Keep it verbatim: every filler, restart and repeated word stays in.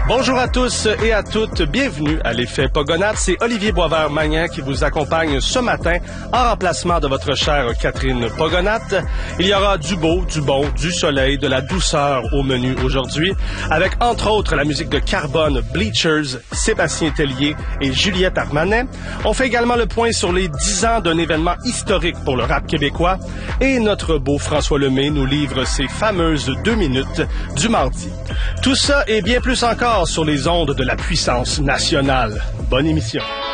Bonjour à tous et à toutes, bienvenue à l'Effet Pogonade. C'est Olivier Boisvert-Magnan qui vous accompagne ce matin en remplacement de votre chère Catherine Pogonade. Il y aura du beau, du bon, du soleil, de la douceur au menu aujourd'hui, avec entre autres la musique de Carbone, Bleachers, Sébastien Tellier et Juliette Armanet. On fait également le point sur les dix ans d'un événement historique pour le rap québécois et notre beau François Lemay nous livre ses fameuses deux minutes du mardi. Tout ça et bien plus encore sur les ondes de la puissance nationale. Bonne émission.